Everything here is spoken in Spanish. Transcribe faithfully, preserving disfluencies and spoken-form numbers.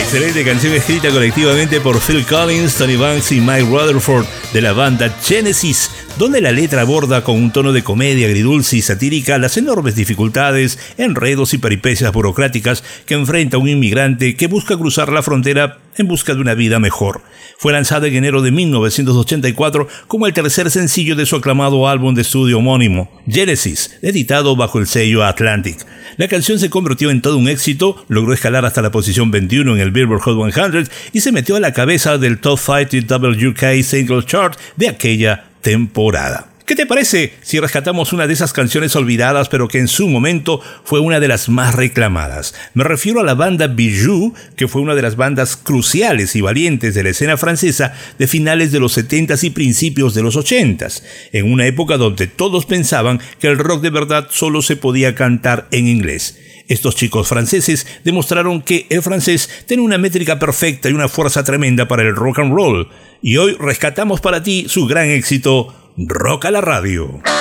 Excelente canción escrita colectivamente por Phil Collins, Tony Banks y Mike Rutherford de la banda Genesis, donde la letra aborda con un tono de comedia agridulce y satírica las enormes dificultades, enredos y peripecias burocráticas que enfrenta un inmigrante que busca cruzar la frontera en busca de una vida mejor. Fue lanzada en enero de mil novecientos ochenta y cuatro como el tercer sencillo de su aclamado álbum de estudio homónimo, Genesis, editado bajo el sello Atlantic. La canción se convirtió en todo un éxito, logró escalar hasta la posición veintiuno en el Billboard Hot cien y se metió a la cabeza del Top cincuenta W K Single Chart de aquella temporada. ¿Qué te parece si rescatamos una de esas canciones olvidadas pero que en su momento fue una de las más reclamadas? Me refiero a la banda Bijou, que fue una de las bandas cruciales y valientes de la escena francesa de finales de los setentas y principios de los ochentas, en una época donde todos pensaban que el rock de verdad solo se podía cantar en inglés. Estos chicos franceses demostraron que el francés tiene una métrica perfecta y una fuerza tremenda para el rock and roll, y hoy rescatamos para ti su gran éxito, Rock a la Radio.